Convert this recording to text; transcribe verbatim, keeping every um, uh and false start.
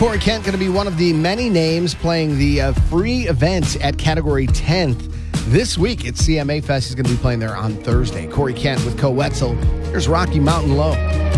Corey Kent going to be one of the many names playing the uh, free event at Category tenth this week at C M A Fest. He's going to be playing there on Thursday. Corey Kent with Co Wetzel. Here's Rocky Mountain Low.